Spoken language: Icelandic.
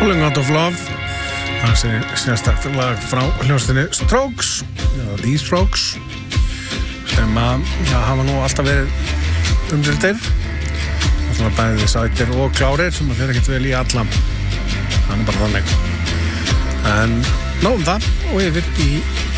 Falling Out of Love. Það sérstakt lag frá hljómsveitinni Strokes, The Strokes, sem hafa nú alltaf verið umdeildir. Það er bæði sætir og klárir sem þeir ekkert vel í alla. Það er bara þannig. En nóg það og yfir í